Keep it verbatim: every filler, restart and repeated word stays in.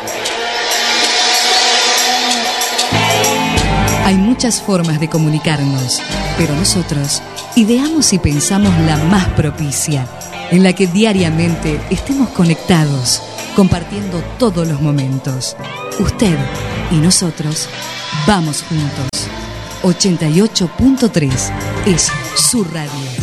Hay muchas formas de comunicarnos, pero nosotros ideamos y pensamos la más propicia, en la que diariamente estemos conectados, compartiendo todos los momentos. Usted y nosotros vamos juntos. ochenta y ocho punto tres es su radio.